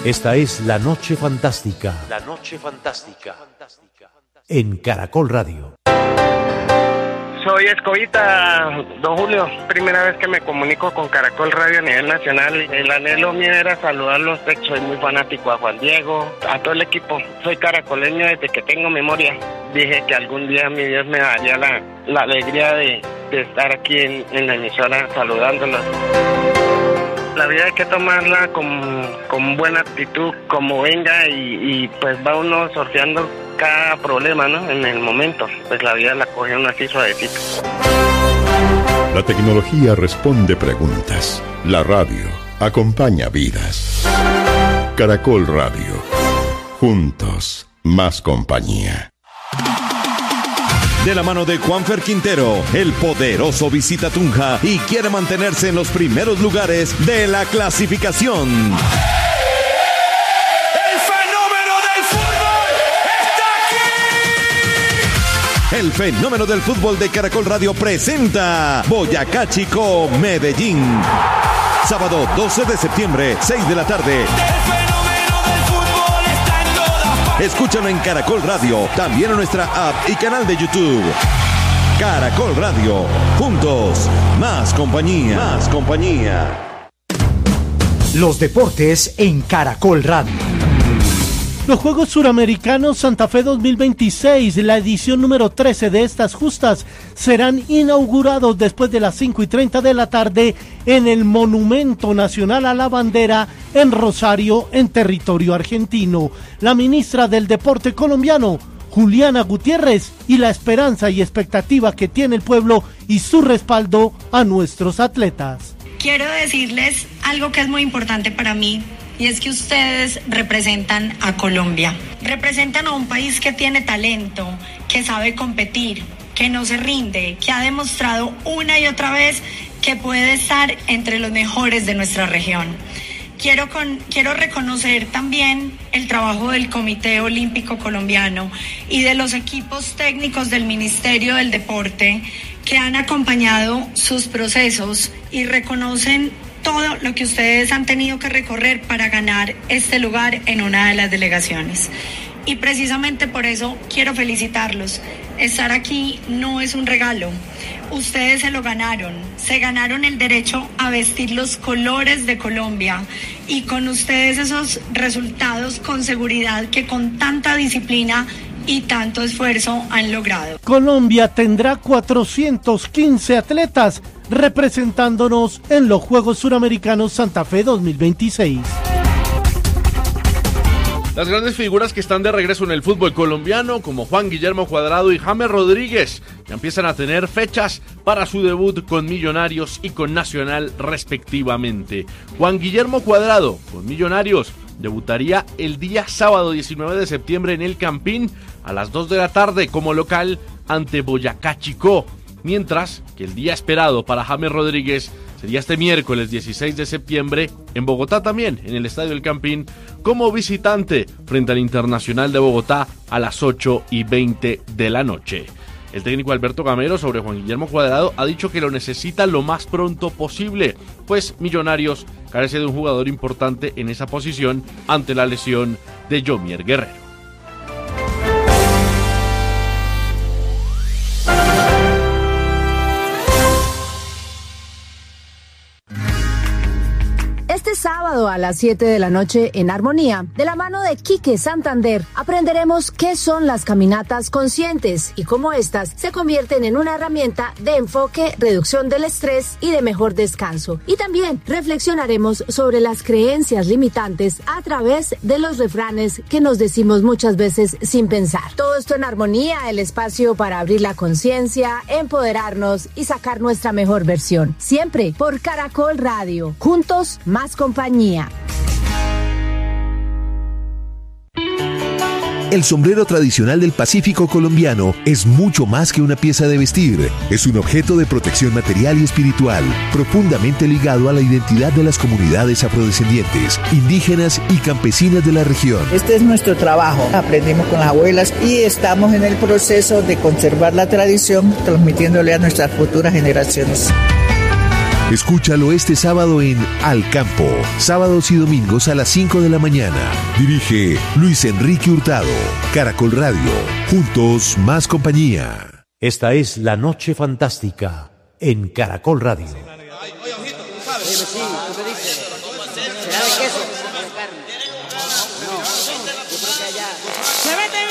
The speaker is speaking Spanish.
Esta es La Noche Fantástica. La Noche Fantástica. En Caracol Radio. Soy Escobita, don Julio. Primera vez que me comunico con Caracol Radio a nivel nacional. El anhelo mío era saludarlos. Soy muy fanático a Juan Diego, a todo el equipo. Soy caracoleño desde que tengo memoria. Dije que algún día mi Dios me daría la alegría de estar aquí en la emisora saludándolos. La vida hay que tomarla con buena actitud, como venga, y pues va uno sorteando cada problema, ¿no? En el momento, pues la vida la coge uno así suavecito. La tecnología responde preguntas. La radio acompaña vidas. Caracol Radio. Juntos, más compañía. De la mano de Juanfer Quintero, el poderoso visita Tunja y quiere mantenerse en los primeros lugares de la clasificación. ¡El fenómeno del fútbol está aquí! El fenómeno del fútbol de Caracol Radio presenta Boyacá Chico, Medellín. Sábado 12 de septiembre, 6 de la tarde. Escúchalo en Caracol Radio, también en nuestra app y canal de YouTube. Caracol Radio, juntos, más compañía. Más compañía. Los deportes en Caracol Radio. Los Juegos Suramericanos Santa Fe 2026, la edición número 13 de estas justas, serán inaugurados después de las 5:30 de la tarde en el Monumento Nacional a la Bandera en Rosario, en territorio argentino. La ministra del Deporte colombiano, Juliana Gutiérrez, y la esperanza y expectativa que tiene el pueblo y su respaldo a nuestros atletas. Quiero decirles algo que es muy importante para mí. Y es que ustedes representan a Colombia, representan a un país que tiene talento, que sabe competir, que no se rinde, que ha demostrado una y otra vez que puede estar entre los mejores de nuestra región. Quiero reconocer también el trabajo del Comité Olímpico Colombiano y de los equipos técnicos del Ministerio del Deporte que han acompañado sus procesos y reconocen todo lo que ustedes han tenido que recorrer para ganar este lugar en una de las delegaciones. Y precisamente por eso quiero felicitarlos. Estar aquí no es un regalo. Ustedes se lo ganaron. Se ganaron el derecho a vestir los colores de Colombia. Y con ustedes esos resultados con seguridad que con tanta disciplina y tanto esfuerzo han logrado. Colombia tendrá 415 atletas representándonos en los Juegos Suramericanos Santa Fe 2026. Las grandes figuras que están de regreso en el fútbol colombiano, como Juan Guillermo Cuadrado y James Rodríguez, ya empiezan a tener fechas para su debut con Millonarios y con Nacional respectivamente. Juan Guillermo Cuadrado, con Millonarios, debutaría el día sábado 19 de septiembre en el Campín a las 2 de la tarde como local ante Boyacá Chico, mientras que el día esperado para James Rodríguez sería este miércoles 16 de septiembre en Bogotá también, en el Estadio El Campín, como visitante frente al Internacional de Bogotá a las 8:20 de la noche. El técnico Alberto Gamero sobre Juan Guillermo Cuadrado ha dicho que lo necesita lo más pronto posible, pues Millonarios carece de un jugador importante en esa posición ante la lesión de Yomier Guerrero. Este sábado a las 7 de la noche en Armonía, de la mano de Quique Santander, aprenderemos qué son las caminatas conscientes y cómo estas se convierten en una herramienta de enfoque, reducción del estrés y de mejor descanso. Y también reflexionaremos sobre las creencias limitantes a través de los refranes que nos decimos muchas veces sin pensar. Todo esto en Armonía, el espacio para abrir la conciencia, empoderarnos y sacar nuestra mejor versión. Siempre por Caracol Radio. Juntos, más compañía. El sombrero tradicional del Pacífico colombiano es mucho más que una pieza de vestir. Es un objeto de protección material y espiritual, profundamente ligado a la identidad de las comunidades afrodescendientes, indígenas y campesinas de la región. Este es nuestro trabajo. Aprendimos con las abuelas y estamos en el proceso de conservar la tradición, transmitiéndole a nuestras futuras generaciones. Escúchalo este sábado en Al Campo, sábados y domingos a las 5 de la mañana. Dirige Luis Enrique Hurtado. Caracol Radio, juntos más compañía. Esta es La Noche Fantástica en Caracol Radio. Oye, ojito, tú sabes. Sí, ¿tú qué dices? ¿Será de queso? ¿Será de carne? No, yo creo que allá.